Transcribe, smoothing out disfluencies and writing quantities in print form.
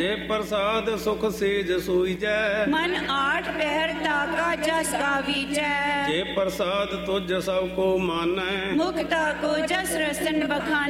ਜੇ ਪ੍ਰਸਾਦ ਸੁਖ ਸੇਜ ਸੋਈਜੈ, ਮਨ ਆਠ ਪਹਿਰ ਤਾਕਾ ਜਸ ਗਾਵੀਜੈ। ਜੇ ਪ੍ਰਸਾਦ ਤੁਜ ਸਭ ਕੋ ਮਾਨੈ, ਮੁਕਤਾ ਕੋ ਜਸ ਰਸਨ ਬਖਾਨੈ।